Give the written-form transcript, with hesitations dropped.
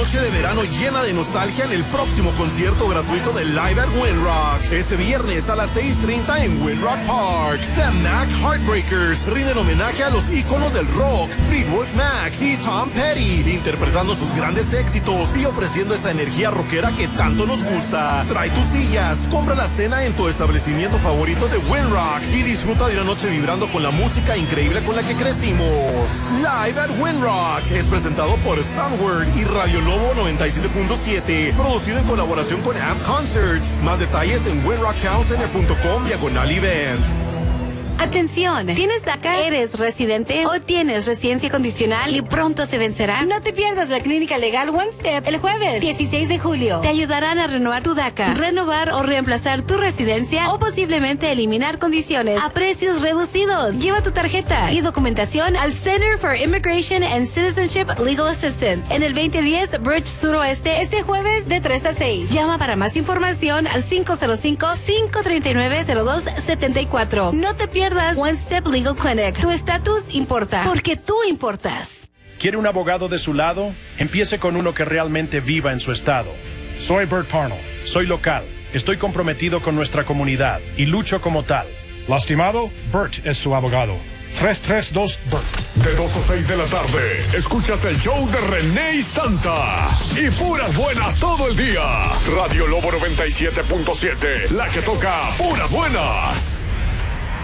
noche de verano llena de nostalgia en el próximo concierto gratuito de Live at Windrock. Este viernes a las 6:30 en Windrock Park. The Mac Heartbreakers rinden homenaje a los íconos del rock, Fleetwood Mac y Tom Petty, interpretando sus grandes éxitos y ofreciendo esa energía rockera que tanto nos gusta. Trae tus sillas, compra la cena en tu establecimiento favorito de Windrock y disfruta de una noche vibrando con la música increíble con la que crecimos. Live at Windrock es presentado por Soundword y Radio Lobo 97.7, producido en colaboración con Amp Concerts. Más detalles en windrocktownCenter.com/events. Atención, ¿tienes DACA? ¿Eres residente o tienes residencia condicional y pronto se vencerá? No te pierdas la clínica legal One Step el jueves 16 de julio. Te ayudarán a renovar tu DACA, renovar o reemplazar tu residencia o posiblemente eliminar condiciones a precios reducidos. Lleva tu tarjeta y documentación al Center for Immigration and Citizenship Legal Assistance en el 2010 Bridge Suroeste este jueves de 3 a 6. Llama para más información al 505-539-0274. No te pierdas One Step Legal Clinic. Tu estatus importa, porque tú importas. ¿Quiere un abogado de su lado? Empiece con uno que realmente viva en su estado. Soy Bert Parnell. Soy local. Estoy comprometido con nuestra comunidad y lucho como tal. ¿Lastimado? Bert es su abogado. 332-BERT. De 2 a 6 de la tarde, escuchas el show de René y Santa. Y puras buenas todo el día. Radio Lobo 97.7, la que toca puras buenas.